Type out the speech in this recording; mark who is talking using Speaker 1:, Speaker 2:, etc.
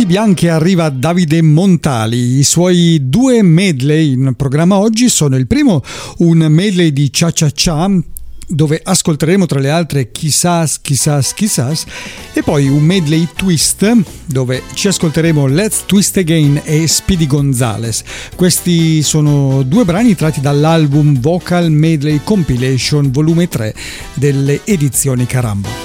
Speaker 1: Reti Bianche arriva Davide Montali. I suoi 2 medley in programma oggi sono: il primo, un medley di Cha Cha Cha, dove ascolteremo tra le altre Quizás, Quizás, Quizás, e poi un medley twist dove ci ascolteremo Let's Twist Again e Speedy Gonzales. Questi sono 2 brani tratti dall'album Vocal Medley Compilation volume 3 delle edizioni Caramba.